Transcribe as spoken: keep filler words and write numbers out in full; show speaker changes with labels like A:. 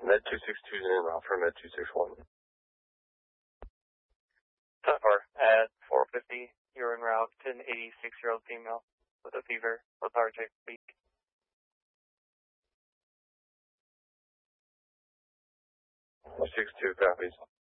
A: Med two six two is in off for Med two six one.
B: ten four, at four fifty, you're en route to an eighty-six-year-old female with a fever, lethargic, weak.
A: six two copies.